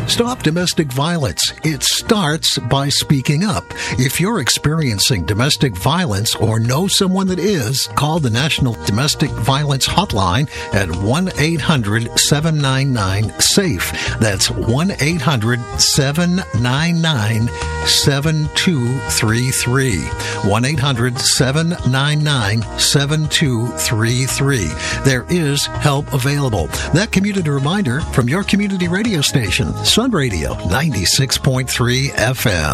Stop domestic violence. It starts by speaking up. If you're experiencing domestic violence or know someone that is, call the National Domestic Violence Hotline at 1-800-799-SAFE. That's 1-800-799-7233. 1-800-799-7233. There is help available. That community reminder from your community radio station, Sun Radio 96.3 FM.